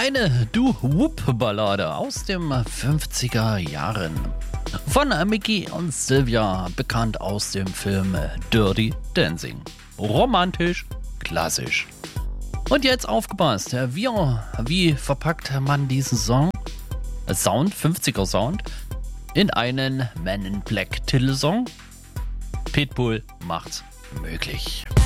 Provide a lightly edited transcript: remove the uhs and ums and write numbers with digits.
Eine Doo-Wop-Ballade aus den 50er Jahren. Von Mickey und Sylvia, bekannt aus dem Film Dirty Dancing. Romantisch, klassisch. Und jetzt aufgepasst, wie verpackt man diesen Sound, 50er Sound, in einen Men in Black Titelsong? Pitbull macht's möglich.